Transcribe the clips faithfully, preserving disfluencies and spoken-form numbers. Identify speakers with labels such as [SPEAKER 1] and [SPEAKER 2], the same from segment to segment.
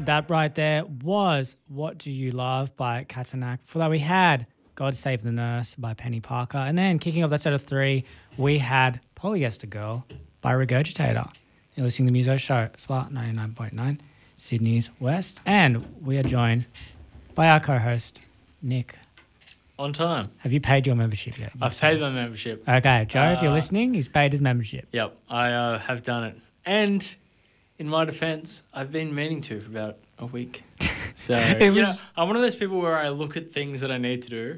[SPEAKER 1] That right there was What Do You Love by Katanak. Before that, we had God Save the Nurse by Penny Parker. And then kicking off that set of three, we had Polyester Girl by Regurgitator. You're listening to the Muso Show, Spark ninety-nine point nine, Sydney's West. And we are joined by our co-host, Nick.
[SPEAKER 2] On time.
[SPEAKER 1] Have you paid your membership yet?
[SPEAKER 2] I've paid my membership.
[SPEAKER 1] Okay, Joe,
[SPEAKER 2] uh,
[SPEAKER 1] if you're listening, he's paid his membership.
[SPEAKER 2] Yep, I uh, have done it. And in my defense, I've been meaning to for about a week. So
[SPEAKER 1] It
[SPEAKER 2] you
[SPEAKER 1] was-
[SPEAKER 2] know, I'm one of those people where I look at things that I need to do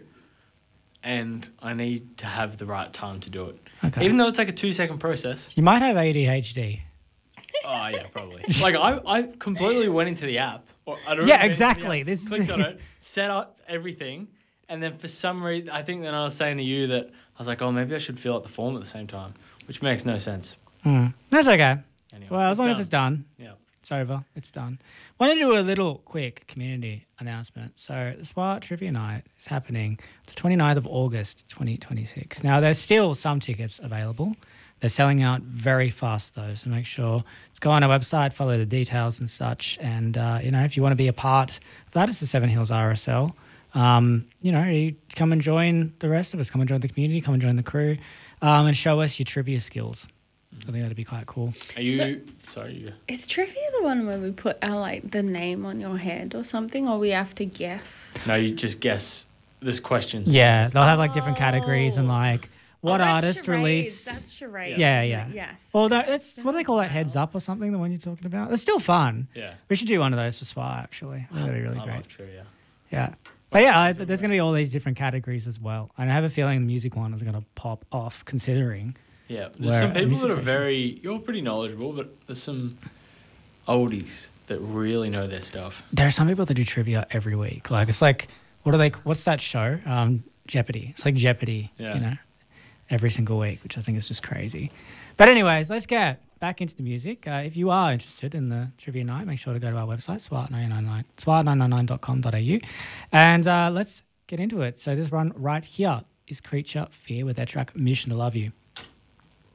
[SPEAKER 2] and I need to have the right time to do it.
[SPEAKER 1] Okay.
[SPEAKER 2] Even though it's like a two-second process.
[SPEAKER 1] You might have A D H D.
[SPEAKER 2] Oh, yeah, probably. Like, I, I completely went into the app. Or I don't
[SPEAKER 1] Yeah,
[SPEAKER 2] know, went into the
[SPEAKER 1] exactly.
[SPEAKER 2] app,
[SPEAKER 1] This is-
[SPEAKER 2] clicked on it, set up everything, and then for some reason, I think then I was saying to you that I was like, oh, maybe I should fill out the form at the same time, which makes no sense.
[SPEAKER 1] Mm. That's okay.
[SPEAKER 2] Anyway,
[SPEAKER 1] Well, as
[SPEAKER 2] it's
[SPEAKER 1] long as
[SPEAKER 2] done.
[SPEAKER 1] it's done.
[SPEAKER 2] Yeah.
[SPEAKER 1] It's over. It's done. Want to do a little quick community announcement. So the Spark Trivia Night is happening the twenty-ninth of August, twenty twenty-six. Now, there's still some tickets available. They're selling out very fast, though, so make sure to go on our website, follow the details and such. And, uh, you know, if you want to be a part of that, it's the Seven Hills R S L. Um, you know, you come and join the rest of us. Come and join the community. Come and join the crew um, and show us your trivia skills. I think that'd be quite cool.
[SPEAKER 2] Are you...
[SPEAKER 3] So-
[SPEAKER 2] sorry, you go.
[SPEAKER 3] Is trivia the one where we put our like the name on your head or something, or we have to guess?
[SPEAKER 2] No, you just guess. There's questions.
[SPEAKER 1] Yeah, they'll have like different categories and like what
[SPEAKER 3] Oh, that's
[SPEAKER 1] artist
[SPEAKER 3] charades.
[SPEAKER 1] released.
[SPEAKER 3] That's charades.
[SPEAKER 1] Yeah,
[SPEAKER 3] isn't
[SPEAKER 1] yeah.
[SPEAKER 3] it? Yes.
[SPEAKER 1] Well, that, that's what do they call that? Heads up or something? The one you're talking about. It's still fun.
[SPEAKER 2] Yeah.
[SPEAKER 1] We should do one of those for Spy. Actually, I think that'd be really
[SPEAKER 2] I
[SPEAKER 1] great.
[SPEAKER 2] love trivia.
[SPEAKER 1] Yeah, but yeah, I, there's going to be all these different categories as well. And I have a feeling the music one is going to pop off, considering.
[SPEAKER 2] Yeah. There's
[SPEAKER 1] Where
[SPEAKER 2] some
[SPEAKER 1] a
[SPEAKER 2] people
[SPEAKER 1] music
[SPEAKER 2] that are
[SPEAKER 1] section.
[SPEAKER 2] very... You're pretty knowledgeable, but there's some oldies that really know their stuff.
[SPEAKER 1] There are some people that do trivia every week. Like it's like what are they? What's that show? Um, Jeopardy. It's like Jeopardy.
[SPEAKER 2] Yeah.
[SPEAKER 1] You know, every single week, which I think is just crazy. But anyways, let's get back into the music. Uh, if you are interested in the trivia night, make sure to go to our website, swart nine nine nine, swart nine nine nine dot com dot a u, and uh, let's get into it. So this one right here is Creature Fear with their track Mission to Love You.